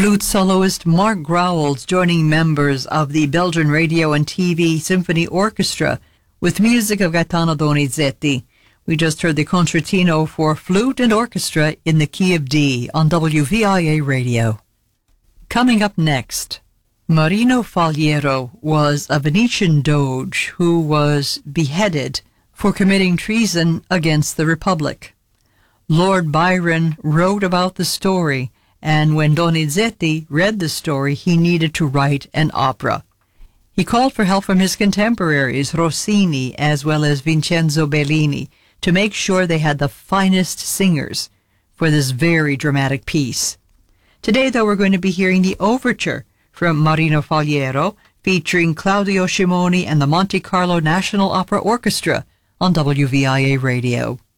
Flute soloist Mark Growls joining members of the Belgian Radio and TV Symphony Orchestra with music of Gaetano Donizetti. We just heard the concertino for flute and orchestra in the key of D on WVIA Radio. Coming up next, Marino Faliero was a Venetian doge who was beheaded for committing treason against the Republic. Lord Byron wrote about the story, and when Donizetti read the story, he needed to write an opera. He called for help from his contemporaries, Rossini as well as Vincenzo Bellini, to make sure they had the finest singers for this very dramatic piece. Today, though, we're going to be hearing the overture from Marino Faliero, featuring Claudio Scimoni and the Monte Carlo National Opera Orchestra on WVIA Radio.